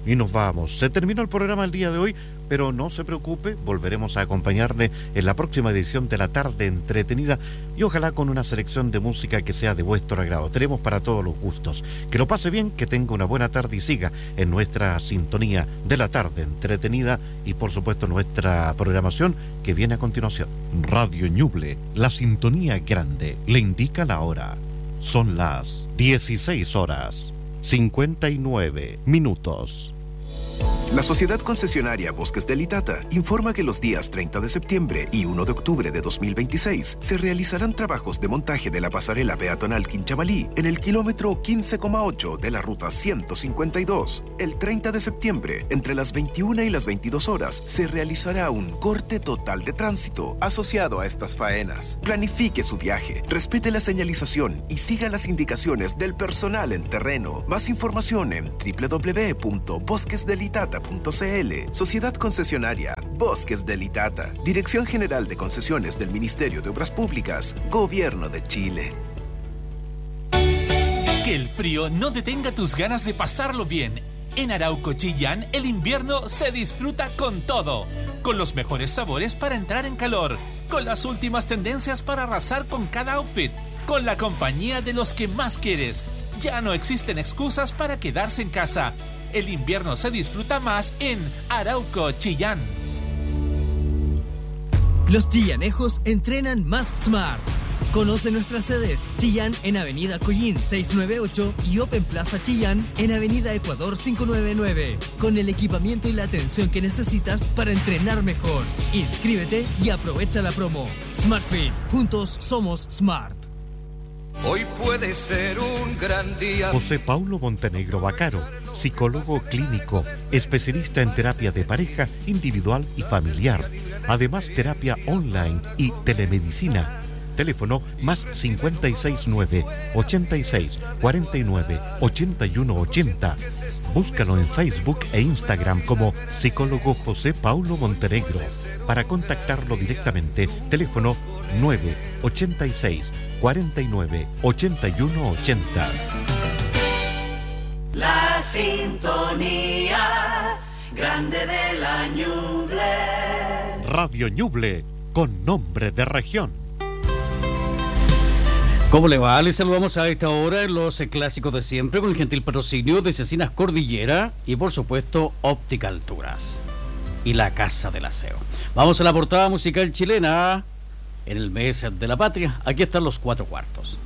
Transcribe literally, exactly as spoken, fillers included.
Y nos vamos. Se terminó el programa el día de hoy, pero no se preocupe, volveremos a acompañarle en la próxima edición de La Tarde Entretenida y ojalá con una selección de música que sea de vuestro agrado. Tenemos para todos los gustos. Que lo pase bien, que tenga una buena tarde y siga en nuestra sintonía de La Tarde Entretenida y por supuesto nuestra programación que viene a continuación. Radio Ñuble, la sintonía grande, le indica la hora. Son las dieciséis horas, cincuenta y nueve minutos. La Sociedad Concesionaria Bosques del Itata informa que los días treinta de septiembre y uno de octubre de dos mil veintiséis se realizarán trabajos de montaje de la pasarela peatonal Quinchamalí en el kilómetro quince coma ocho de la ruta ciento cincuenta y dos. El treinta de septiembre, entre las veintiuna y las veintidós horas, se realizará un corte total de tránsito asociado a estas faenas. Planifique su viaje, respete la señalización y siga las indicaciones del personal en terreno. Más información en doble u doble u doble u punto bosques del itata punto c l. Sociedad Concesionaria Bosques del Itata. Dirección General de Concesiones del Ministerio de Obras Públicas. Gobierno de Chile. Que el frío no detenga tus ganas de pasarlo bien. En Arauco Chillán, el invierno se disfruta con todo. Con los mejores sabores para entrar en calor. Con las últimas tendencias para arrasar con cada outfit. Con la compañía de los que más quieres. Ya no existen excusas para quedarse en casa. El invierno se disfruta más en Arauco Chillán. Los chillanejos entrenan más smart. Conoce nuestras sedes: Chillán en Avenida Collín seiscientos noventa y ocho y Open Plaza Chillán en Avenida Ecuador quinientos noventa y nueve. Con el equipamiento y la atención que necesitas para entrenar mejor. Inscríbete y aprovecha la promo. SmartFit. Juntos somos smart. Hoy puede ser un gran día. José Paulo Montenegro Bacaro, psicólogo clínico, especialista en terapia de pareja, individual y familiar. Además, terapia online y telemedicina. Teléfono más cincuenta y seis nueve, ochenta y seis, cuarenta y nueve, ochenta y uno ochenta. Búscalo en Facebook e Instagram como psicólogo José Paulo Montenegro. Para contactarlo directamente, teléfono nueve ochenta y seis, cuarenta y nueve, ochenta y uno ochenta. La sintonía grande de la Ñuble. Radio Ñuble, con nombre de región. ¿Cómo le va? Les saludamos a esta hora en los clásicos de siempre con el gentil patrocinio de Cecinas Cordillera y por supuesto Óptica Alturas y la Casa del Aseo. Vamos a la portada musical chilena en el mes de la patria. Aquí están los cuatro cuartos.